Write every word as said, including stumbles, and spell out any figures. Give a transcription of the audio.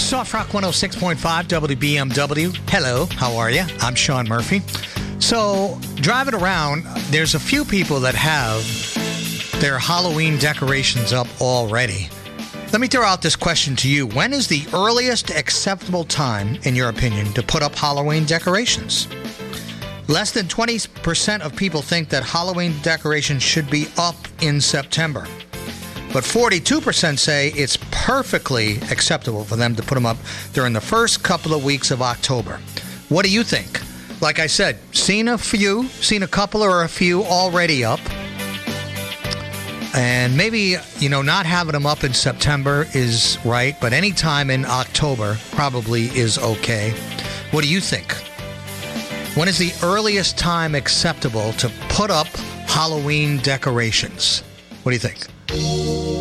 Soft Rock one oh six point five W B M W. Hello, how are you? I'm Sean Murphy. So, driving around, there's a few people that have their Halloween decorations up already. Let me throw out this question to you. When is the earliest acceptable time, in your opinion, to put up Halloween decorations? Less than twenty percent of people think that Halloween decorations should be up in September. But forty-two percent say it's perfectly acceptable for them to put them up during the first couple of weeks of October. What do you think? Like I said, seen a few, seen a couple or a few already up. And maybe, you know, not having them up in September is right, but any time in October probably is okay. What do you think? When is the earliest time acceptable to put up Halloween decorations? What do you think?